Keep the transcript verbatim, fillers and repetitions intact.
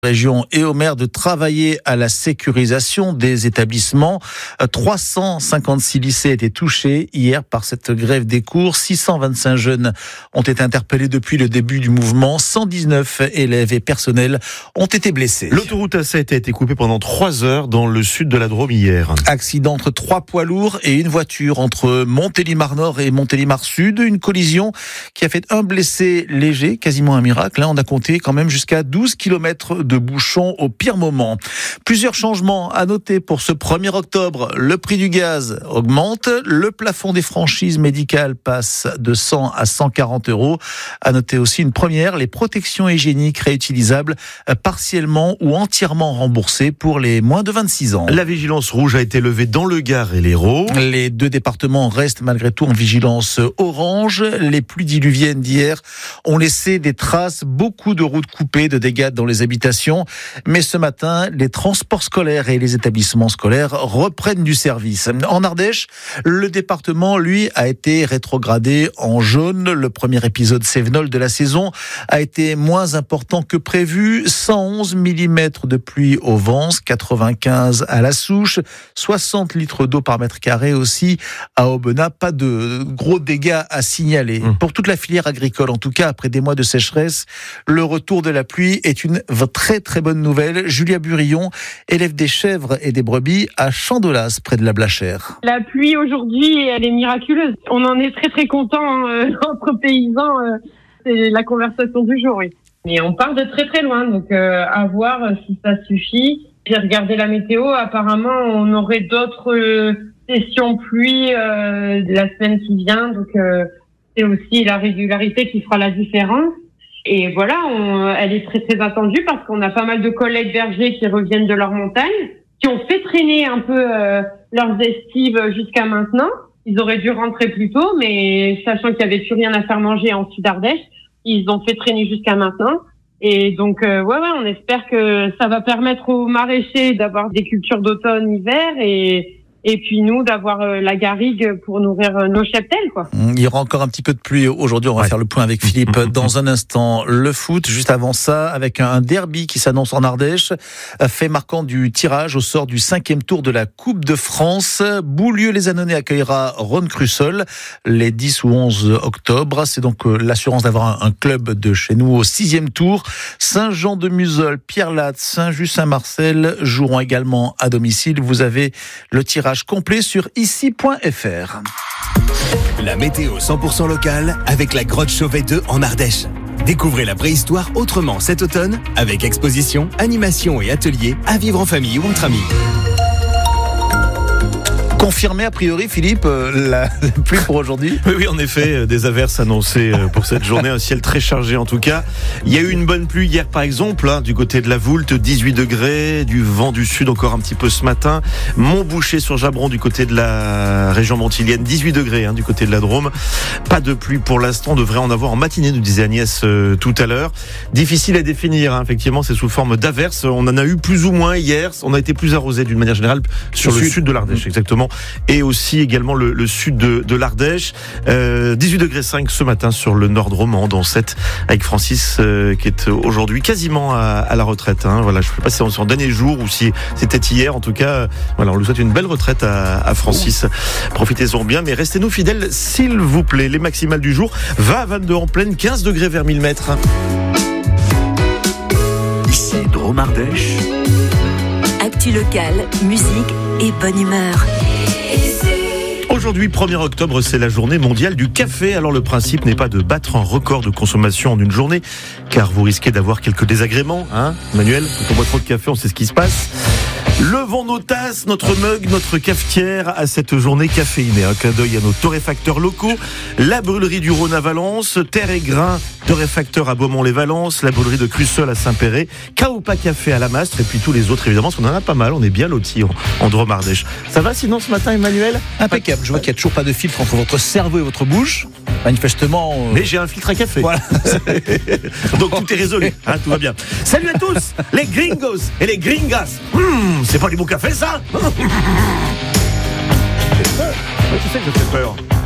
région et aux maires de travailler à la sécurisation des établissements. trois cent cinquante-six lycées étaient touchés hier par cette grève des cours. six cent vingt-cinq jeunes ont été interpellés depuis le début du mouvement. cent dix-neuf élèves et personnels ont été blessés. L'autoroute A sept a été coupée pendant trois heures dans le sud de la Drôme hier. Accident entre trois poids lourds et une voiture entre Montélimar Nord et Montélimar Sud. Une collision qui a fait un blessé léger, quasiment un miracle. Là, on a compté quand même jusqu'à douze kilomètres de bouchons au pire moment. Plusieurs changements à noter pour ce premier octobre. Le prix du gaz augmente. Le plafond des franchises médicales passe de cent à cent quarante euros. À noter aussi une première, les protections hygiéniques réutilisables partiellement ou entièrement remboursées pour les moins de vingt-six ans. La vigilance rouge a été levée dans le Gard et l'Hérault. Les deux départements restent malgré tout en vigilance orange. Les pluies diluviennes d'hier ont laissé des traces, beaucoup de routes coupées, de dégâts dans les habitations. Mais ce matin, les transports scolaires et les établissements scolaires reprennent du service. En Ardèche, le département, lui, a été rétrogradé en jaune. Le premier épisode cévenol de la saison a été moins important que prévu. cent onze millimètres de pluie au Vence, quatre-vingt-quinze à la Souche, soixante litres d'eau par mètre carré aussi à Aubenas. Pas de gros dégâts à signaler. Mmh. Pour toute la filière agricole, en tout cas, après des mois de sécheresse, le retour de la pluie est une très très bonne nouvelle. Julia Burillon, élève des chèvres et des brebis à Chandolas, près de la Blachère. La pluie aujourd'hui, elle est miraculeuse. On en est très très contents euh, entre paysans. Euh, c'est la conversation du jour, oui. Mais on part de très très loin, donc euh, à voir si ça suffit. J'ai regardé la météo, apparemment on aurait d'autres euh, sessions pluie euh, la semaine qui vient, donc euh, c'est aussi la régularité qui fera la différence. Et voilà, on, elle est très très attendue parce qu'on a pas mal de collègues bergers qui reviennent de leur montagne, qui ont fait traîner un peu euh, leurs estives jusqu'à maintenant. Ils auraient dû rentrer plus tôt, mais sachant qu'il n'y avait plus rien à faire manger en Sud-Ardèche, ils ont fait traîner jusqu'à maintenant. Et donc, euh, ouais, ouais, on espère que ça va permettre aux maraîchers d'avoir des cultures d'automne-hiver et Et puis nous, d'avoir euh, la garrigue pour nourrir euh, nos cheptels, quoi. Il y aura encore un petit peu de pluie aujourd'hui. On va ouais. faire le point avec Philippe dans un instant. Le foot, juste avant ça, avec un derby qui s'annonce en Ardèche. Fait marquant du tirage au sort du cinquième tour de la Coupe de France. Boulieu-les-Annonais accueillera Rhône-Crussol les dix ou onze octobre. C'est donc l'assurance d'avoir un club de chez nous au sixième tour. Saint-Jean-de-Museul, Pierre-Latte, Saint-Just-Saint-Marcel joueront également à domicile. Vous avez le tirage complet sur ici point f r. La météo cent pour cent locale avec la grotte Chauvet deux en Ardèche. Découvrez la préhistoire autrement cet automne avec exposition, animation et ateliers à vivre en famille ou entre amis. Confirmé a priori, Philippe, euh, la, la pluie pour aujourd'hui. Oui, oui, en effet, des averses annoncées pour cette journée, un ciel très chargé en tout cas. Il y a eu une bonne pluie hier par exemple, hein, du côté de la Voulte, dix-huit degrés, du vent du sud encore un petit peu ce matin. Montboucher sur Jabron du côté de la région montilienne, dix-huit degrés hein, du côté de la Drôme. Pas de pluie pour l'instant, on devrait en avoir en matinée, nous disait Agnès euh, tout à l'heure. Difficile à définir, hein, effectivement, c'est sous forme d'averses. On en a eu plus ou moins hier, on a été plus arrosé d'une manière générale sur le, le sud. sud de l'Ardèche, exactement. Et aussi également le, le sud de, de l'Ardèche. Euh, dix-huit degrés cinq ce matin sur le nord romand, dans sept avec Francis euh, qui est aujourd'hui quasiment à, à la retraite. Hein. Voilà, je ne sais pas si c'est son dernier jour ou si c'était hier. En tout cas, euh, voilà, on lui souhaite une belle retraite à, à Francis. Profitez-en bien, mais restez-nous fidèles s'il vous plaît. Les maximales du jour, vingt à vingt-deux en pleine, quinze degrés vers mille mètres. Ici Drôme Ardèche. Actu locale, musique et bonne humeur. Aujourd'hui, premier octobre, c'est la journée mondiale du café. Alors le principe n'est pas de battre un record de consommation en une journée, car vous risquez d'avoir quelques désagréments, hein, Manuel? Quand on boit trop de café, on sait ce qui se passe. Levons nos tasses, notre mug, notre cafetière à cette journée caféinée. Un clin d'œil à nos torréfacteurs locaux, la brûlerie du Rhône à Valence, Terre et Grain, torréfacteur à Beaumont-les-Valences, la brûlerie de Crussol à Saint-Péret, Kaopa Café à La Mastre et puis tous les autres évidemment, parce qu'on en a pas mal, on est bien lotis en, en Drôme Ardèche. Ça va sinon ce matin, Emmanuel? Impeccable, je vois qu'il n'y a toujours pas de filtre entre votre cerveau et votre bouche. Manifestement... Euh... Mais j'ai un filtre à café. Voilà. Donc tout est résolu, hein, tout va bien. Salut à tous, les gringos et les gringas. Mmh, c'est pas du bon café ça? Ouais, tu sais que je fais peur.